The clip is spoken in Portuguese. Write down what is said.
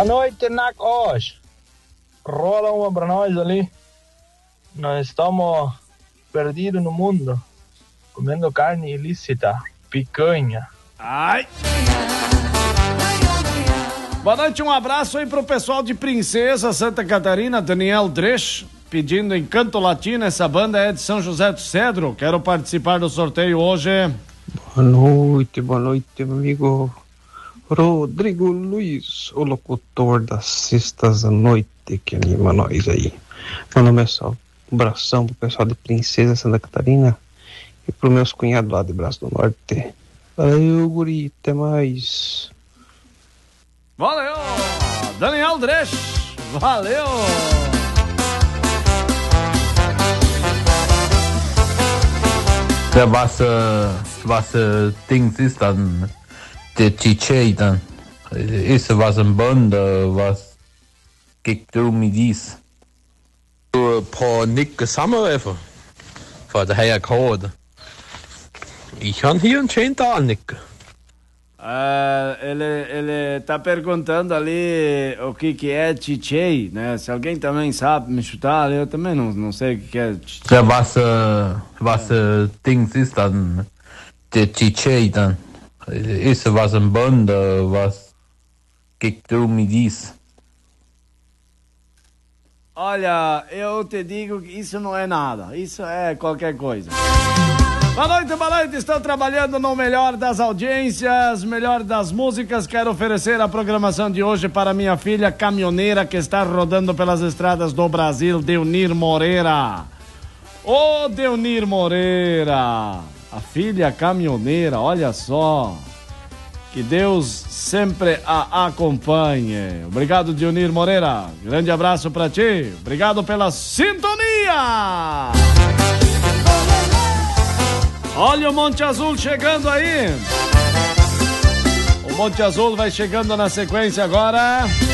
Boa noite, Nacos. Rola uma pra nós ali. Nós estamos perdidos no mundo, comendo carne ilícita, picanha. Ai! Boa noite, um abraço aí pro pessoal de Princesa, Santa Catarina, Daniel Dresch, pedindo Encanto Latino, essa banda é de São José do Cedro. Quero participar do sorteio hoje. Boa noite, meu amigo Rodrigo Luiz, o locutor das sextas à noite que anima nós aí. Meu nome é só um abração pro pessoal de Princesa, Santa Catarina e pro meus cunhados lá de Braço do Norte. Valeu, guri, até mais. Valeu! Daniel Dresch, valeu! Was Dings ist dann der DJ dann? Ist was ein Band, was geht du mit dies? På Nick Sammerøfer for det her kort. Ich han hier en schönen Tag, Nick. Ele tá perguntando ali o que é DJ, né? Se alguém também sabe me chutar, eu também não sei o que é. Ja, was Dings ist dann der DJ dann? Ist was ein Band, was geht du mit dies? Olha, eu te digo que isso não é nada, isso é qualquer coisa. Boa noite, estou trabalhando no melhor das audiências, melhor das músicas. Quero oferecer a programação de hoje para minha filha caminhoneira que está rodando pelas estradas do Brasil, Deunir Moreira. Ô, Deunir Moreira, a filha caminhoneira, olha só. Que Deus sempre a acompanhe. Obrigado, Deunir Moreira. Grande abraço pra ti. Obrigado pela sintonia. Olha o Monte Azul chegando aí. O Monte Azul vai chegando na sequência agora.